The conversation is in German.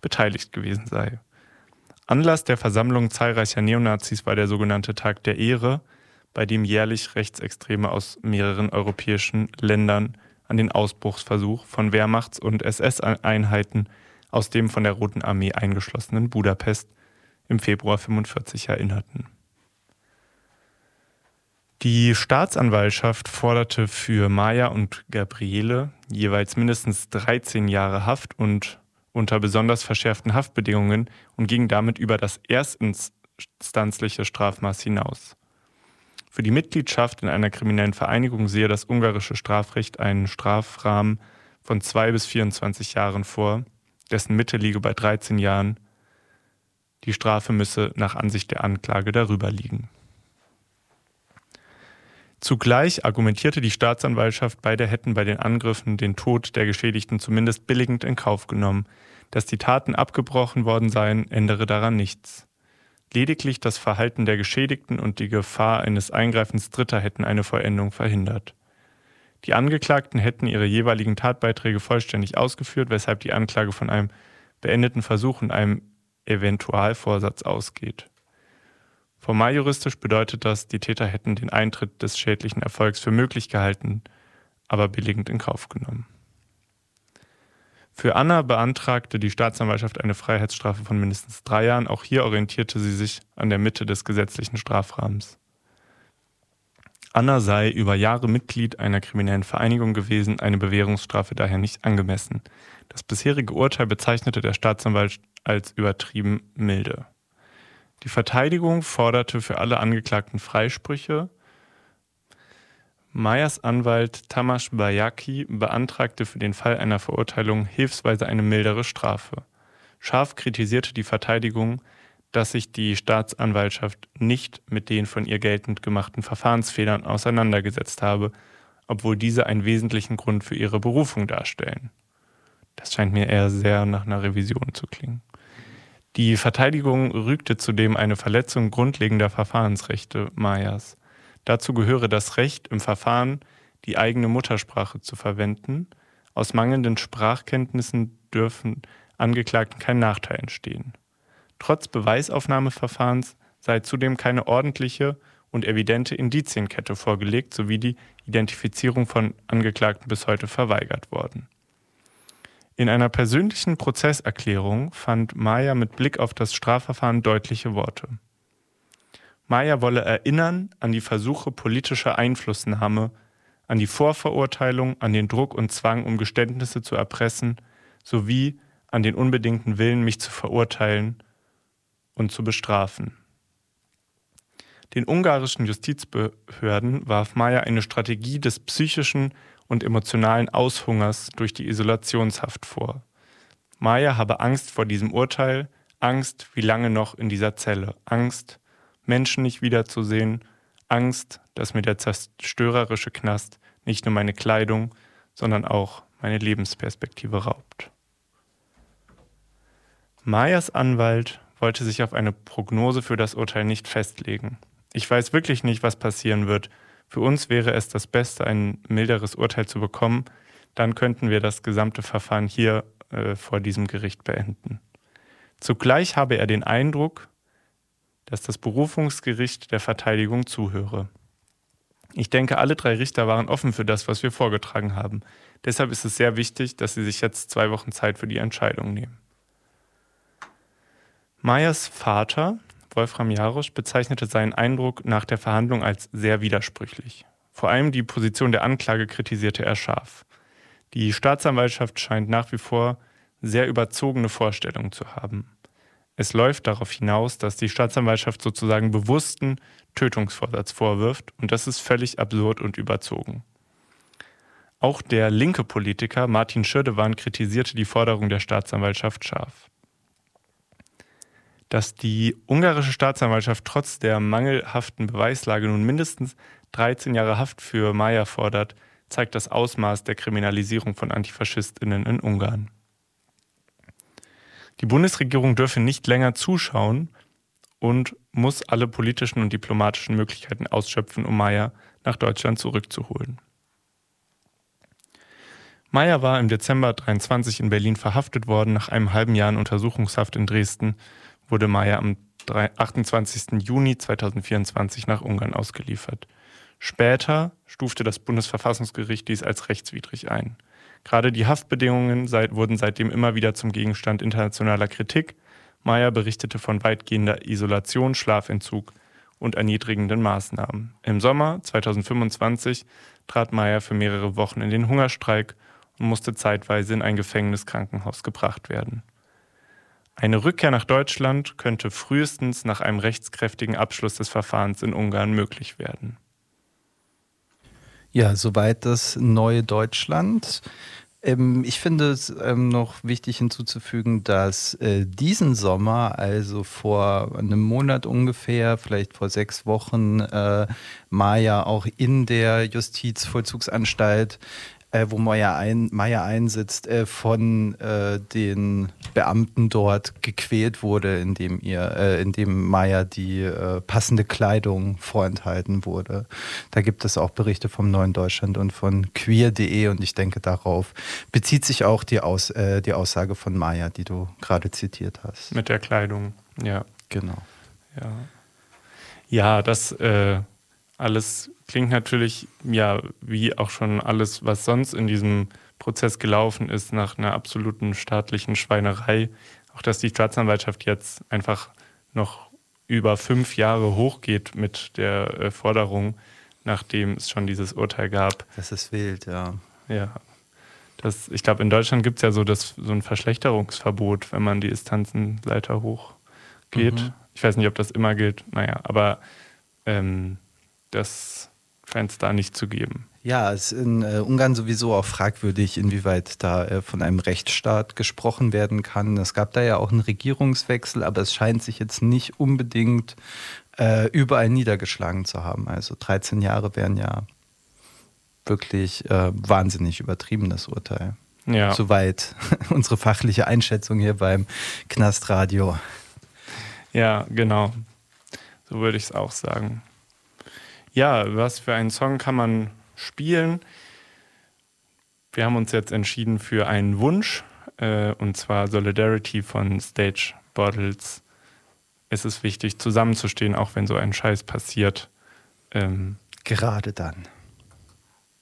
beteiligt gewesen sei. Anlass der Versammlung zahlreicher Neonazis war der sogenannte Tag der Ehre, bei dem jährlich Rechtsextreme aus mehreren europäischen Ländern an den Ausbruchsversuch von Wehrmachts- und SS-Einheiten aus dem von der Roten Armee eingeschlossenen Budapest im Februar 1945 erinnerten. Die Staatsanwaltschaft forderte für Maya und Gabriele jeweils mindestens 13 Jahre Haft und unter besonders verschärften Haftbedingungen und ging damit über das erstinstanzliche Strafmaß hinaus. Für die Mitgliedschaft in einer kriminellen Vereinigung sehe das ungarische Strafrecht einen Strafrahmen von 2 bis 24 Jahren vor, dessen Mitte liege bei 13 Jahren. Die Strafe müsse nach Ansicht der Anklage darüber liegen. Zugleich argumentierte die Staatsanwaltschaft, beide hätten bei den Angriffen den Tod der Geschädigten zumindest billigend in Kauf genommen. Dass die Taten abgebrochen worden seien, ändere daran nichts. Lediglich das Verhalten der Geschädigten und die Gefahr eines Eingreifens Dritter hätten eine Vollendung verhindert. Die Angeklagten hätten ihre jeweiligen Tatbeiträge vollständig ausgeführt, weshalb die Anklage von einem beendeten Versuch und einem Eventualvorsatz ausgeht. Formaljuristisch bedeutet das, die Täter hätten den Eintritt des schädlichen Erfolgs für möglich gehalten, aber billigend in Kauf genommen. Für Anna beantragte die Staatsanwaltschaft eine Freiheitsstrafe von mindestens 3 Jahren. Auch hier orientierte sie sich an der Mitte des gesetzlichen Strafrahmens. Anna sei über Jahre Mitglied einer kriminellen Vereinigung gewesen, eine Bewährungsstrafe daher nicht angemessen. Das bisherige Urteil bezeichnete der Staatsanwalt als übertrieben milde. Die Verteidigung forderte für alle Angeklagten Freisprüche. Mayas Anwalt Tamas Bajaki beantragte für den Fall einer Verurteilung hilfsweise eine mildere Strafe. Scharf kritisierte die Verteidigung, dass sich die Staatsanwaltschaft nicht mit den von ihr geltend gemachten Verfahrensfehlern auseinandergesetzt habe, obwohl diese einen wesentlichen Grund für ihre Berufung darstellen. Das scheint mir eher sehr nach einer Revision zu klingen. Die Verteidigung rügte zudem eine Verletzung grundlegender Verfahrensrechte Mayas. Dazu gehöre das Recht, im Verfahren die eigene Muttersprache zu verwenden. Aus mangelnden Sprachkenntnissen dürfen Angeklagten kein Nachteil entstehen. Trotz Beweisaufnahmeverfahrens sei zudem keine ordentliche und evidente Indizienkette vorgelegt, sowie die Identifizierung von Angeklagten bis heute verweigert worden. In einer persönlichen Prozesserklärung fand Maya mit Blick auf das Strafverfahren deutliche Worte. Maya wolle erinnern an die Versuche politischer Einflussnahme, an die Vorverurteilung, an den Druck und Zwang, um Geständnisse zu erpressen, sowie an den unbedingten Willen, mich zu verurteilen und zu bestrafen. Den ungarischen Justizbehörden warf Maya eine Strategie des psychischen und emotionalen Aushungers durch die Isolationshaft vor. Maya habe Angst vor diesem Urteil, Angst, wie lange noch in dieser Zelle, Angst, Menschen nicht wiederzusehen, Angst, dass mir der zerstörerische Knast nicht nur meine Kleidung, sondern auch meine Lebensperspektive raubt. Mayas Anwalt wollte sich auf eine Prognose für das Urteil nicht festlegen. Ich weiß wirklich nicht, was passieren wird. Für uns wäre es das Beste, ein milderes Urteil zu bekommen. Dann könnten wir das gesamte Verfahren hier vor diesem Gericht beenden. Zugleich habe er den Eindruck, dass das Berufungsgericht der Verteidigung zuhöre. Ich denke, alle 3 Richter waren offen für das, was wir vorgetragen haben. Deshalb ist es sehr wichtig, dass sie sich jetzt 2 Wochen Zeit für die Entscheidung nehmen. Mayas Vater, Wolfram Jarosch, bezeichnete seinen Eindruck nach der Verhandlung als sehr widersprüchlich. Vor allem die Position der Anklage kritisierte er scharf. Die Staatsanwaltschaft scheint nach wie vor sehr überzogene Vorstellungen zu haben. Es läuft darauf hinaus, dass die Staatsanwaltschaft sozusagen bewussten Tötungsvorsatz vorwirft, und das ist völlig absurd und überzogen. Auch der linke Politiker Martin Schirdewan kritisierte die Forderung der Staatsanwaltschaft scharf. Dass die ungarische Staatsanwaltschaft trotz der mangelhaften Beweislage nun mindestens 13 Jahre Haft für Maya fordert, zeigt das Ausmaß der Kriminalisierung von AntifaschistInnen in Ungarn. Die Bundesregierung dürfe nicht länger zuschauen und muss alle politischen und diplomatischen Möglichkeiten ausschöpfen, um Maya nach Deutschland zurückzuholen. Maya war im Dezember 23 in Berlin verhaftet worden. Nach einem halben Jahr in Untersuchungshaft in Dresden wurde Maya am 28. Juni 2024 nach Ungarn ausgeliefert. Später stufte das Bundesverfassungsgericht dies als rechtswidrig ein. Gerade die Haftbedingungen wurden seitdem immer wieder zum Gegenstand internationaler Kritik. Maya berichtete von weitgehender Isolation, Schlafentzug und erniedrigenden Maßnahmen. Im Sommer 2025 trat Maya für mehrere Wochen in den Hungerstreik und musste zeitweise in ein Gefängniskrankenhaus gebracht werden. Eine Rückkehr nach Deutschland könnte frühestens nach einem rechtskräftigen Abschluss des Verfahrens in Ungarn möglich werden. Ja, soweit das neue Deutschland. Ich finde es noch wichtig hinzuzufügen, dass diesen Sommer, also vor einem Monat ungefähr, vielleicht vor 6 Wochen, Maya auch in der Justizvollzugsanstalt, wo Maya einsitzt, von den Beamten dort gequält wurde, indem Maya die passende Kleidung vorenthalten wurde. Da gibt es auch Berichte vom Neuen Deutschland und von queer.de und ich denke, darauf bezieht sich auch die Aussage von Maya, die du gerade zitiert hast. Mit der Kleidung, ja. Genau. Ja, das alles klingt natürlich, ja, wie auch schon alles, was sonst in diesem Prozess gelaufen ist, nach einer absoluten staatlichen Schweinerei. Auch dass die Staatsanwaltschaft jetzt einfach noch über 5 Jahre hochgeht mit der Forderung, nachdem es schon dieses Urteil gab. Das ist wild, ja. Ja. Ich glaube, in Deutschland gibt es ja so ein Verschlechterungsverbot, wenn man die Instanzenleiter hochgeht. Mhm. Ich weiß nicht, ob das immer gilt. Naja, aber das scheint es da nicht zu geben. Ja, es ist in Ungarn sowieso auch fragwürdig, inwieweit da von einem Rechtsstaat gesprochen werden kann. Es gab da ja auch einen Regierungswechsel, aber es scheint sich jetzt nicht unbedingt überall niedergeschlagen zu haben. Also 13 Jahre wären ja wirklich wahnsinnig übertrieben, das Urteil. Ja. Soweit unsere fachliche Einschätzung hier beim Knastradio. Ja, genau. So würde ich es auch sagen. Ja, was für einen Song kann man spielen? Wir haben uns jetzt entschieden für einen Wunsch, und zwar Solidarity von Stage Bottles. Es ist wichtig, zusammenzustehen, auch wenn so ein Scheiß passiert. Gerade dann.